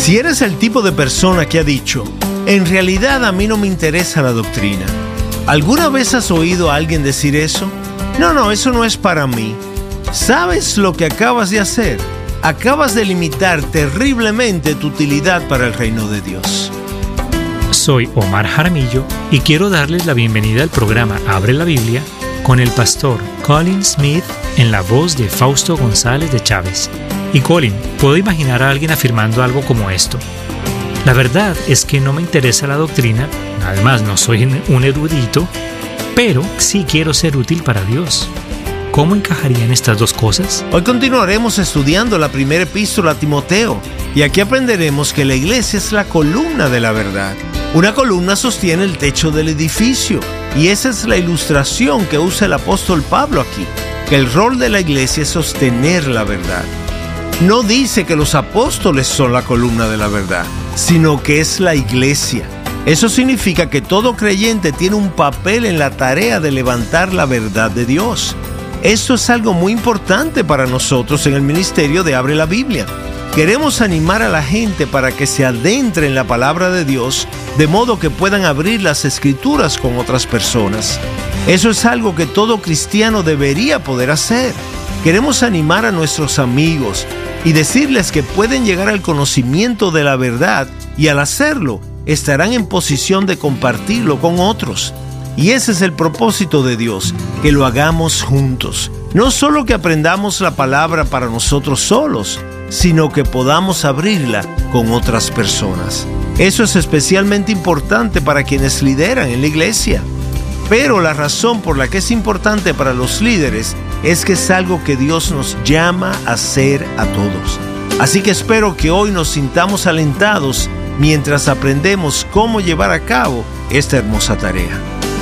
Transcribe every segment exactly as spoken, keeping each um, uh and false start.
Si eres el tipo de persona que ha dicho, en realidad a mí no me interesa la doctrina, ¿alguna vez has oído a alguien decir eso? No, no, eso no es para mí. ¿Sabes lo que acabas de hacer? Acabas de limitar terriblemente tu utilidad para el reino de Dios. Soy Omar Jaramillo y quiero darles la bienvenida al programa Abre la Biblia con el pastor Colin Smith en la voz de Fausto González de Chávez. Y Colin, puedo imaginar a alguien afirmando algo como esto: la verdad es que no me interesa la doctrina, además no soy un erudito, pero sí quiero ser útil para Dios. ¿Cómo encajarían estas dos cosas? Hoy continuaremos estudiando la primera epístola a Timoteo, y aquí aprenderemos que la iglesia es la columna de la verdad. Una columna sostiene el techo del edificio, y esa es la ilustración que usa el apóstol Pablo aquí, que el rol de la iglesia es sostener la verdad. No dice que los apóstoles son la columna de la verdad, sino que es la iglesia. Eso significa que todo creyente tiene un papel en la tarea de levantar la verdad de Dios. Esto es algo muy importante para nosotros en el ministerio de Abre la Biblia. Queremos animar a la gente para que se adentre en la palabra de Dios, de modo que puedan abrir las escrituras con otras personas. Eso es algo que todo cristiano debería poder hacer. Queremos animar a nuestros amigos y decirles que pueden llegar al conocimiento de la verdad, y al hacerlo, estarán en posición de compartirlo con otros. Y ese es el propósito de Dios, que lo hagamos juntos. No solo que aprendamos la palabra para nosotros solos, sino que podamos abrirla con otras personas. Eso es especialmente importante para quienes lideran en la iglesia. Pero la razón por la que es importante para los líderes es que es algo que Dios nos llama a hacer a todos. Así que espero que hoy nos sintamos alentados mientras aprendemos cómo llevar a cabo esta hermosa tarea.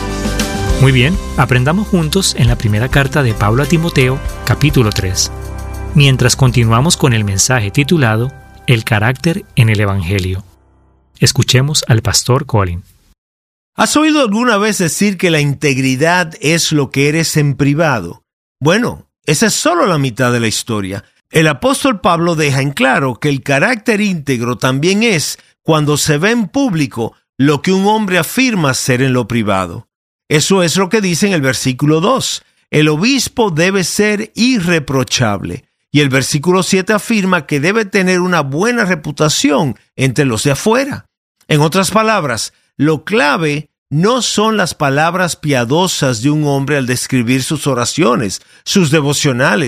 Muy bien, aprendamos juntos en la primera carta de Pablo a Timoteo, capítulo tres, mientras continuamos con el mensaje titulado El carácter en el Evangelio. Escuchemos al pastor Colin. ¿Has oído alguna vez decir que la integridad es lo que eres en privado? Bueno, esa es solo la mitad de la historia. El apóstol Pablo deja en claro que el carácter íntegro también es cuando se ve en público lo que un hombre afirma ser en lo privado. Eso es lo que dice en el versículo dos. El obispo debe ser irreprochable. Y el versículo siete afirma que debe tener una buena reputación entre los de afuera. En otras palabras, lo clave no son las palabras piadosas de un hombre al describir sus oraciones, sus devocionales,